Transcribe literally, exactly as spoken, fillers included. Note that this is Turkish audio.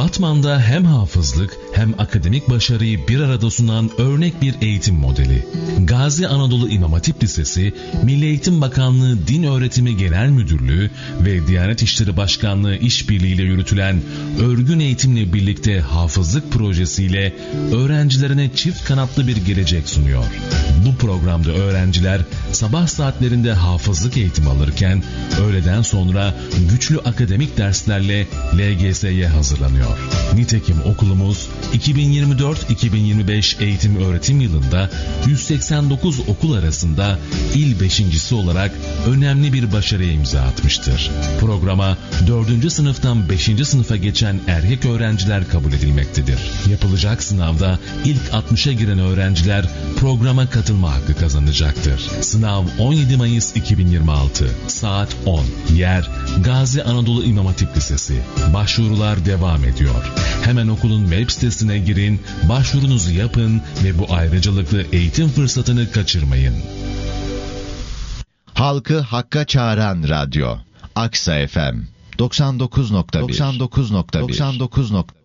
Batman'da hem hafızlık hem akademik başarıyı bir arada sunan örnek bir eğitim modeli. Gazi Anadolu İmam Hatip Lisesi, Milli Eğitim Bakanlığı Din Öğretimi Genel Müdürlüğü ve Diyanet İşleri Başkanlığı işbirliğiyle yürütülen örgün eğitimle birlikte hafızlık projesiyle öğrencilerine çift kanatlı bir gelecek sunuyor. Bu programda öğrenciler sabah saatlerinde hafızlık eğitimi alırken öğleden sonra güçlü akademik derslerle L G S'ye hazırlanıyor. Nitekim okulumuz iki bin yirmi dört iki bin yirmi beş eğitim öğretim yılında yüz seksen dokuz okul arasında il beşincisi olarak önemli bir başarıya imza atmıştır. Programa dördüncü sınıftan beşinci sınıfa geçen erkek öğrenciler kabul edilmektedir. Yapılacak sınavda ilk altmışa giren öğrenciler programa katılma hakkı kazanacaktır. Sınav on yedi Mayıs iki bin yirmi altı saat on. Yer Gazi Anadolu İmam Hatip Lisesi. Başvurular devam ediyor. Hemen okulun web sitesine girin, başvurunuzu yapın ve bu ayrıcalıklı eğitim fırsatını kaçırmayın. Halkı Hakka Çağıran Radyo Aksa F M doksan dokuz nokta bir doksan dokuz nokta bir doksan dokuz nokta